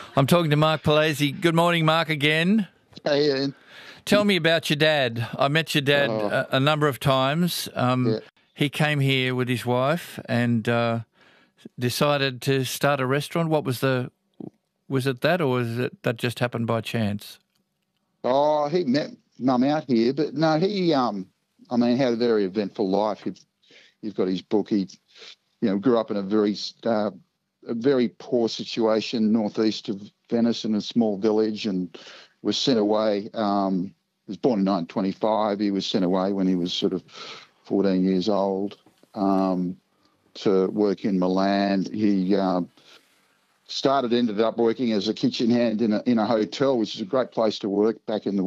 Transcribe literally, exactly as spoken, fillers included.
I'm talking to Mark Palese. Good morning, Mark, again. Hey, Ian. Tell me about your dad. I met your dad Oh. a, a number of times. Um, Yeah. He came here with his wife and uh, decided to start a restaurant. What was the... Was it that, or was it that just happened by chance? Oh, he met Mum out here, but no, he, um, I mean, had a very eventful life. He, he's got his book. He, you know, grew up in a very, uh, a very poor situation northeast of Venice in a small village, and was sent away. Um, he was born in nineteen twenty-five. He was sent away when he was sort of fourteen years old um, to work in Milan. He um, started, ended up working as a kitchen hand in a in a hotel, which is a great place to work back in the